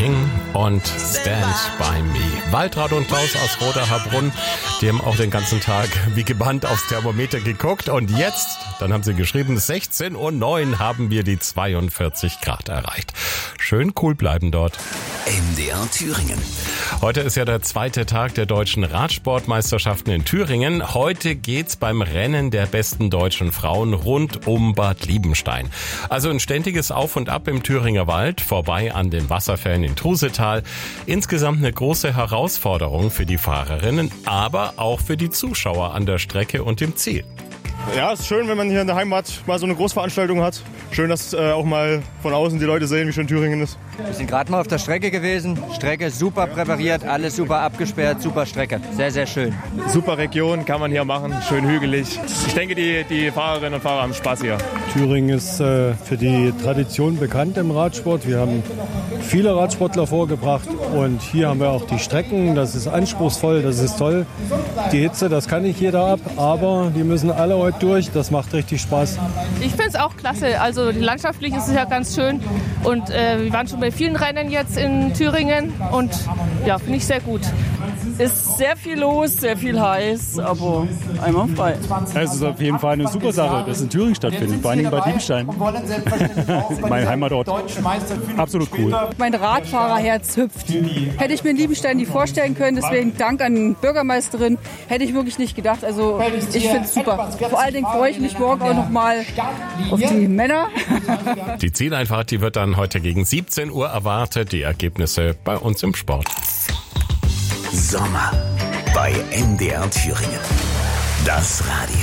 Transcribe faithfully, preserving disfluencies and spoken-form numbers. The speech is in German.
King und Stand By Me. Waltraud und Klaus aus Rodacherbrunn, die haben auch den ganzen Tag wie gebannt aufs Thermometer geguckt. Und jetzt, dann haben sie geschrieben, sechzehn Uhr neun haben wir die zweiundvierzig Grad erreicht. Schön cool bleiben dort. M D R Thüringen. Heute ist ja der zweite Tag der deutschen Radsportmeisterschaften in Thüringen. Heute geht's beim Rennen der besten deutschen Frauen rund um Bad Liebenstein. Also ein ständiges Auf und Ab im Thüringer Wald, vorbei an den Wasserfällen in Trusetal. Insgesamt eine große Herausforderung für die Fahrerinnen, aber auch für die Zuschauer an der Strecke und im Ziel. Ja, es ist schön, wenn man hier in der Heimat mal so eine Großveranstaltung hat. Schön, dass äh, auch mal von außen die Leute sehen, wie schön Thüringen ist. Wir sind gerade mal auf der Strecke gewesen. Strecke super präpariert, alles super abgesperrt, super Strecke. Sehr, sehr schön. Super Region kann man hier machen, schön hügelig. Ich denke, die, die Fahrerinnen und Fahrer haben Spaß hier. Thüringen ist äh, für die Tradition bekannt im Radsport. Wir haben viele Radsportler vorgebracht und hier haben wir auch die Strecken. Das ist anspruchsvoll, das ist toll. Die Hitze, das kann nicht jeder ab, aber die müssen alle heute durch. Das macht richtig Spaß. Ich finde es auch klasse. Also landschaftlich ist es ja ganz schön und äh, wir waren schon bei vielen Rennen jetzt in Thüringen und ja, finde ich sehr gut. Ist sehr viel los, sehr viel heiß, aber einwandfrei. Es ist auf jeden Fall eine super Sache, dass es in Thüringen stattfindet, vor allem bei Liebenstein, mein Heimatort. Absolut cool. Mein Radfahrerherz hüpft. Hätte ich mir in Liebenstein nicht vorstellen können, deswegen Dank an die Bürgermeisterin, hätte ich wirklich nicht gedacht. Also ich finde es super. Vor allen Dingen freue ich mich morgen auch noch mal auf die Männer. Die Zieleinfahrt, die wird dann heute gegen siebzehn Uhr erwartet. Die Ergebnisse bei uns im Sport. Sommer bei M D R Thüringen. Das Radio.